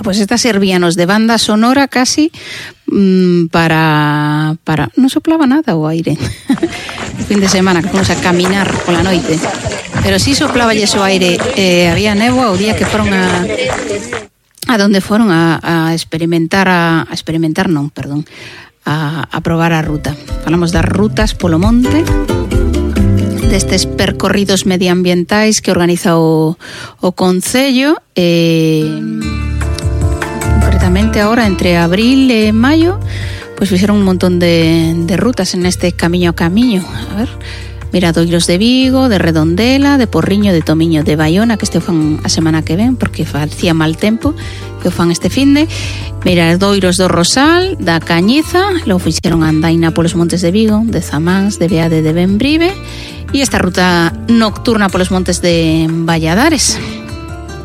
Pues esta servíanos de banda sonora casi para... Non soplaba nada o aire. O fin de semana que fomos a caminar pola noite. Pero sí soplaba o aire. Había néboa o día que foron a donde foron a experimentar, a probar a ruta. Falamos das rutas polo monte, destes percorridos medioambientais que organiza o Concello, concretamente ahora entre abril e maio, pois fixeron un montón de rutas en este camiño a camiño. A ver, Miradoiros de Vigo, de Redondela, de Porriño, de Tomiño, de Baiona, que este o fan a semana que ven, porque facía mal tempo, que o fan este finde. Miradoiros do Rosal, da Cañiza, logo fixeron a andaina polos montes de Vigo, de Zamáns, de Beade, de Bembrive, e esta ruta nocturna polos montes de Valladares.